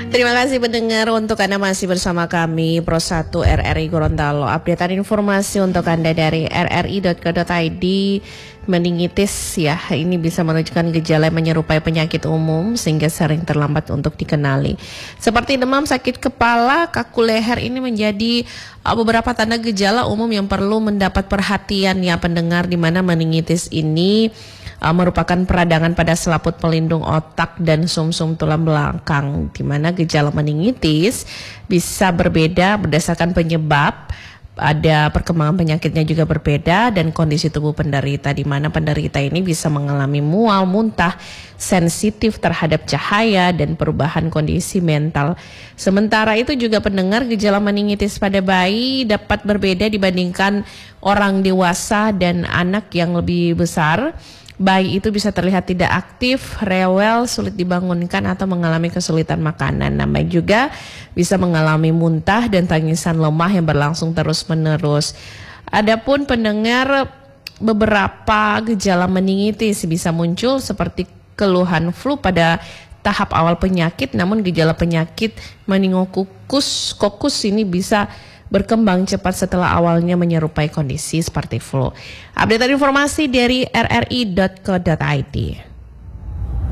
Terima kasih pendengar, untuk Anda masih bersama kami Pro 1 RRI Gorontalo. Updatean informasi untuk Anda dari rri.co.id. Meningitis ya, ini bisa menunjukkan gejala yang menyerupai penyakit umum sehingga sering terlambat untuk dikenali. Seperti demam, sakit kepala, kaku leher, ini menjadi beberapa tanda gejala umum yang perlu mendapat perhatian ya pendengar, di mana meningitis ini merupakan peradangan pada selaput pelindung otak dan sumsum tulang belakang, di mana gejala meningitis bisa berbeda berdasarkan penyebab. Ada perkembangan penyakitnya juga berbeda dan kondisi tubuh penderita, di mana penderita ini bisa mengalami mual, muntah, sensitif terhadap cahaya dan perubahan kondisi mental. Sementara itu juga pendengar, gejala meningitis pada bayi dapat berbeda dibandingkan orang dewasa dan anak yang lebih besar. Bayi itu bisa terlihat tidak aktif, rewel, sulit dibangunkan atau mengalami kesulitan makanan. Bayi juga bisa mengalami muntah dan tangisan lemah yang berlangsung terus-menerus. Adapun pendengar, beberapa gejala meningitis bisa muncul seperti keluhan flu pada tahap awal penyakit, namun gejala penyakit meningokokus ini bisa berkembang cepat setelah awalnya menyerupai kondisi seperti flu. Update informasi dari rri.co.id.